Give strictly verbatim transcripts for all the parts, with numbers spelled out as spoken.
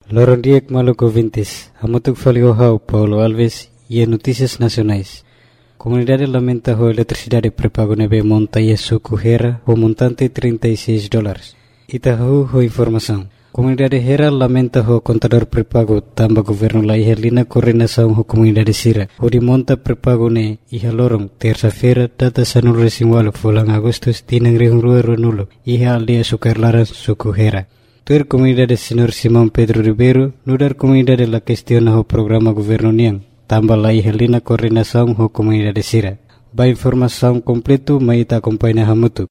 Lorondiek Maluco Vintes, Hamutuk Faliohau, Paulo Alves e Notícias Nacionais. Comunidade lamenta a eletricidade pré-pago nebe monta e suco Hera, o montante trinta e seis dólares. Itahu ho informação. Comunidade Hera lamenta o contador pré-pago tamba governo la ihalina coordenação ho comunidade Sira. O de monta pré-pago ne iha lorong terça-feira data sanul resinwalo fulang agustus tinang rihung rua runulo iha aldia sukar laran suku Hera. Tuer comunidade Senhor Simão Pedro Ribeiro nudar comunidade la questiona ho programa governo niang tamba la ihalina coordenação ho comunidade Sira. Ba informação completo mai ta acompanha hamutu.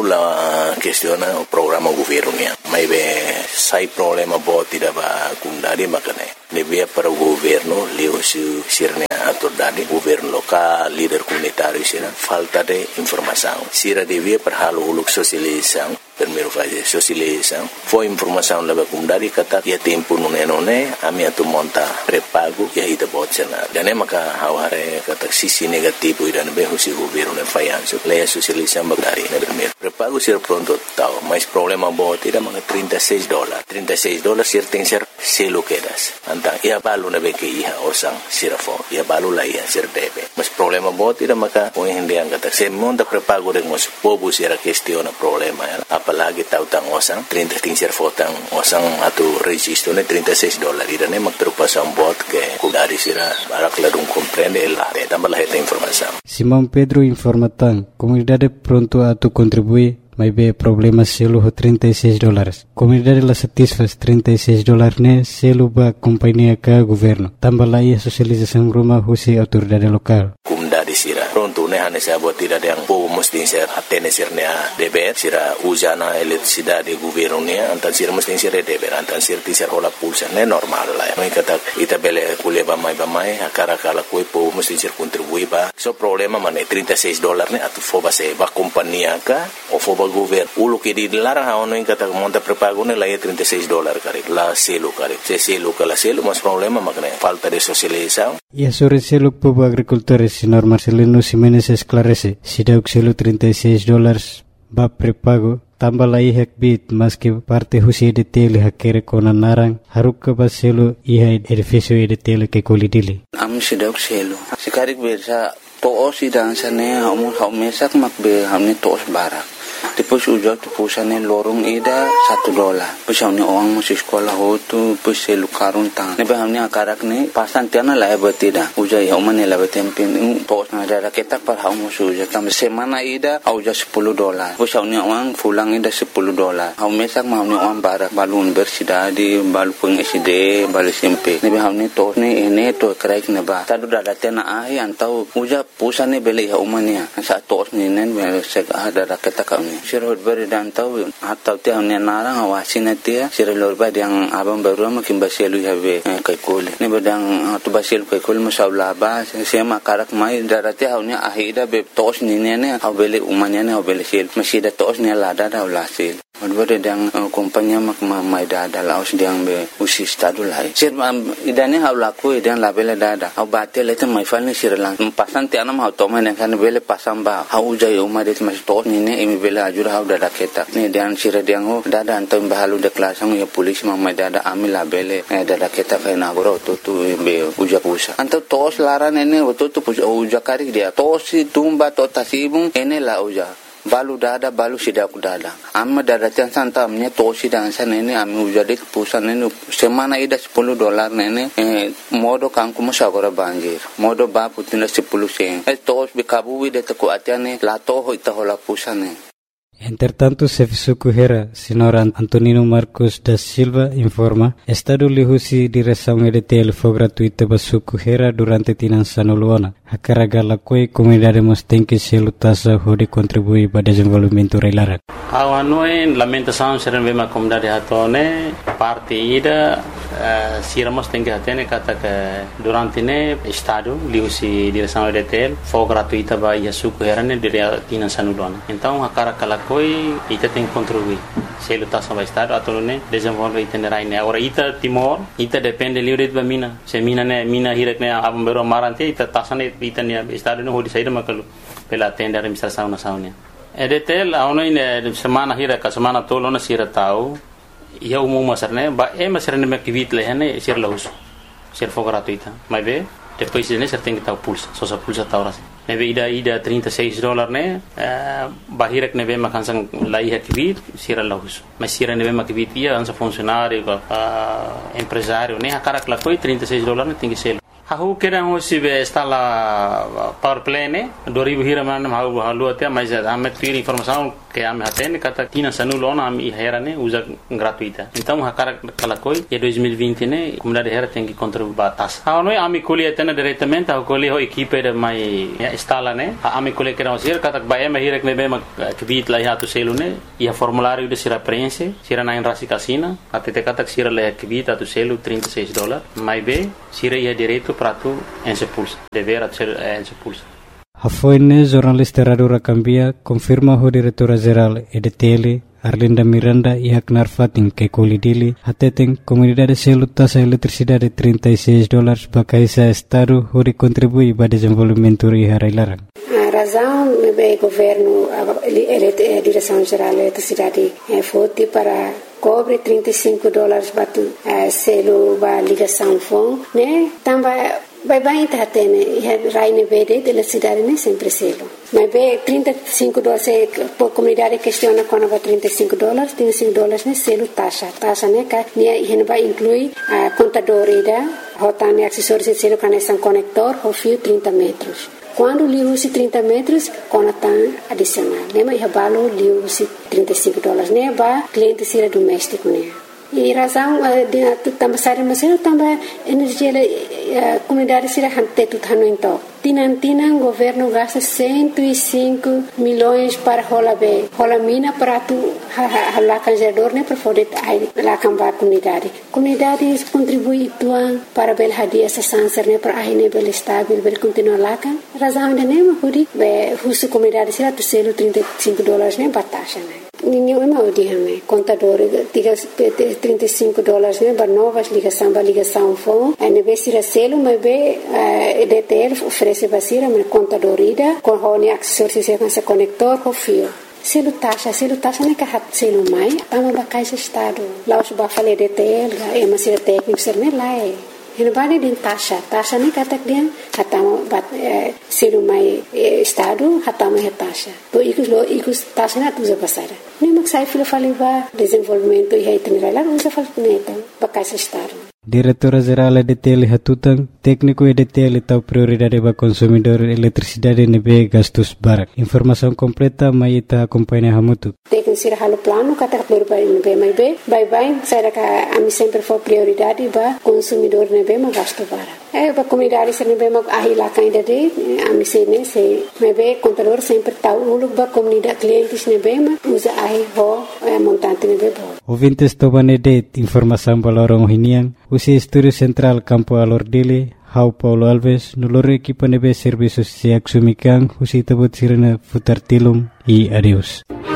Aula questiona o programa governo niang. Mai be sai problema bo tidak ba kundari makane. Nebia para o governo leo su sirne autoridade governo local líder comunitário sira falta de informação. Sira devia para halo uluk sosialização primeiro fase sosialização foi informação leva kundari kata ya tempo nune nune ami atu monta pré-pago ya ida botcena. Dan maka haware kata sisi negativo ida be husi governo ne fayanso leia sosialização bagari ne primeiro pré-pago sira pronto tau mais problema bo tidak maka trinta e seis dólares trinta e seis dólares sir tem ser selo quedas antang ia balu na be ke iha osang sirafo ia balu la ia sir debe mas problema bo tidak maka o hindi ang kata se monta pré-pago de mos pobu sira questiona problema ya apalagi tau tang osang trinta ting sir fotang osang atu registro ne trinta e seis dólares ida ne mak trupasan bot ke kudari sira barak ladung comprende la de tambah esta informação. Simão Pedro informa tan comunidade pronto a tu contribuir mas be problema selo ho trinta e seis dólares. Comunidade la satisfaz trinta e seis dólares ne selo ba companhia ka governo. Tambah la ia sosialização rumah husi autoridade lokal. Comunidade sira pronto ne hane sa buat tidak yang po mesti ser hatene sirnya deber sira usana eletricidade governo ne antan sira mesti sira deber antan sira tisar hola pulsa ne normal la. Noi kata ita bele kuleba mai ba mai akara kala koi po mesti sir contribui ba. So problema mane trinta e seis dólares ne atu foba se ba companhia ka o foba governo ulo que di larang ha ono kata monta pré-pago ne la ia trinta e seis dólares kare la selo kare se selo kala selo mas problema makne falta de socialização. E a sobre selo povo agricultores senhor Marcelino Ximenes esclarece si dauk selo trinta e seis dólares ba pré-pago tambah la ihak bit mas que parte husi de tele hakere kona narang haruk ba selo iha edificio de tele ke kolidili am si dauk selo sikarik bersa to osi dan sane hamu haumesak makbe hamne tos barak Depois ujar tu pusane lorong ida satu dolar. Pusane orang masih sekolah hotu pusai lukarun tang. Nebe hamne akarak ne pasan tiana lah betida. Ujar ya umane lah betempin. Tos nada ketak par hau musuh ujar tam semana ida ujar sepuluh dolar. Pusane orang pulang ida sepuluh dolar. Hau mesak hamne orang barak balu universidade balu pengiside balu S M P. Nebe hamne tos ne ene to kraik neba. Tadu dada tiana ahi antau ujar pusane beli ya umane. Sa tos ne nen sek ada ketak kami. Sirot beri dan tahu atau tiang ni narang awasin dia sirot beri yang abang baru makin basilu habe kai kol ni bedang tu basilu kai kol masalah ba sema karak mai darati haunya ahida be tos ni ne au bele umanya ne au bele sil masih da tos ni lada da ulasil Berde yang kompanya mak mai dada laos diang be usi stadu lai sir idane hau laku idan labele dada au batel itu mai fal ni sir lang pasan ti anam hau toma ne kan bele pasam ba hau jai umar det mas tos ni ne imi bele ajur hau dada ketak ni dan sir diang ho dada antam bahalu de kelas ang ya polis mak mai dada ami labele dada ketak kai na goro tu tu be uja pusa anto tos laran ene tu tu uja kari dia tos tumba to tasibung ene la uja balu dada balu sidak dada amma dada tiang santa amnya tosi dan sana ini ami ujadi pusan ini semana ida sepuluh dolar nene eh, modo kangku masagora banjir modo ba putina sepuluh sen eh tos bikabu de teku atiane la toho ita hola pusane. Entretanto, Sefisuku Hera, senhor Antonino Marcos da Silva, informa, Estado lihusi direção E D T L foi gratuita para Suku Hera durante tinan sanuluana. A carga la coi comunidade mos tem que se lutasa hode contribuir para desenvolvimento reilara. Awanoi lamentação serem bema comunidade hatone parte ida uh, siramos tem que atene kata que durante ne Estado lihusi direção E D T L foi gratuita para Suku Hera ne dire tinan sanuluana. Então a carga la coi ita tem que contribuir. Se lutasa para Estado atau ne desenvolve itinerai ne. Agora ita Timor ita depende livre de mina. Se mina ne mina hirak ne abang bero marante ita tasane ita ne Estado ne hodi saída makalu pela tenda administração nacional. E D T L aonde semana hirak semana tolo na sira tau ia umum masar né ba é masar né que vit leh né ser lahus ser for gratuita mas bem depois né ser tem que estar pulsa só só pulsa tá hora neve ida ida trinta e seis dólares né bahirek neve makan sang lai hakvit ser lahus mas ser neve makvit ia ansa funcionário empresário né a cara que lá foi trinta e seis dólares né tem que ser Aku kira hoje está lá power play né dua ribu hira mana mau halu até mas a me tira informação que a me atende kata tina sanulon a me hera né usa gratuita então a cara kala koi e dois mil e vinte né comunidade hera tem que contribuir batas a noi a me colhe atende diretamente a colhe ho equipe de mai instala né a me colhe que não ser kata ba me hira que me bem que vit lá ya tu selo né e a formulário de sira preenche sira na enrasi casina até te kata sira lá que vit tu selo trinta e seis dólares mais bem sira ia direito para tu em sepulsa dever ser em sepulsa. A foine jornalista Radio Racambia confirma o diretora-geral E D T L Arlinda Miranda e Aknar Fatin que colidili atetem comunidade selo taxa eletricidade trinta e seis dólares bakaisa estado hori contribui para desenvolvimento e harailarang. A razão é o governo, a direção-geral da eletricidade foi para cobre trinta e cinco dólares batu selo ba ligação fon né também vai bem tá tendo e raine vede da cidade né sempre selo mas bem trinta e cinco dólares a comunidade questiona quando vai trinta e cinco dólares trinta e cinco dólares né selo taxa taxa né que né vai inclui a contador ida rotane acessórios de selo conexão conector o fio trinta metros. Quando li usi trinta metros, conatan adicional. Né, mas balo li usi trinta e cinco dólares. Né, ba cliente sira doméstico né. E razão de também sair mas eu também energia a comunidade sira hante tudo hano então. Tinan tinan governo gasta cento e cinco milhões para rola be. Rola mina para tu lá canjador né para poder lá cambar comunidade. Comunidade contribui tuan para bel hadia essa sanser né para aí né bel estável bel continuar lá kan. Razão de né mas be husu comunidade sira tu selo trinta e cinco dólares né batasha né. Ninguém é mau dia né contador trinta e cinco dólares né para novas ligação para ligação fone. A neve sira selo mas be E D T L oferece basira mas contador ida com hone acessórios com esse conector com fio. Selo taxa, selo taxa não é que hat selo mai, tama bakai se estado. Lá os bafale D T L, é mas sira técnico ser né lá é. Ele vai de taxa, taxa nem kata dia, hatama bat selo mai estado, hatama é taxa. To ikus lo ikus taxa na tuza basara. Nem mak sai filo faliva desenvolvimento e itinerário lá usa fal neta, bakai se estado. Diretora-geral E D T L Hatutang, técnico E D T L tahu prioridade para consumidor eletricidade nebe gastos barak. Informação completa mai ita acompanha hamutu. Técnico sira halo plano kata prioridade nebe mai be, bye bye, sai ka ami sempre for prioridade para consumidor nebe ma gasto barak. É para comunidade sira nebe ma ahila kainda de, ami se ne se nebe contador sempre tahu ulu para comunidade clientes nebe ma usa ahi ho montante nebe bo. Ouvintes tobane de informação balorong hinian. Usi Estúdio Central Campo Alordile, Hau Paulo Alves, nulore equipa nebe serviços se axumikan, usi tabut sirena futar tilum e adeus.